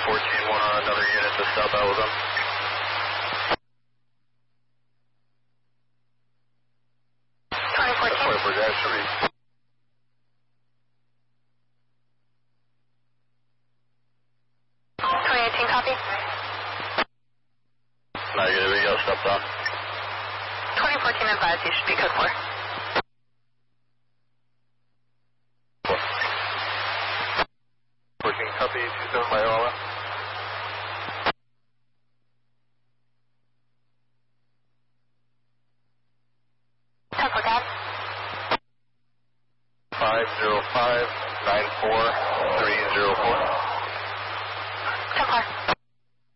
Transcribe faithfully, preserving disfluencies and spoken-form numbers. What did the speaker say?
fourteen one on another unit to south out with them. twenty fourteen. twenty-four guys should be. twenty eighteen, copy. Negative, we got stepped on. twenty fourteen advised, you should be code four. fourteen copy, two seven by Ola. ten four, God. five zero five nine four three zero four. ten four.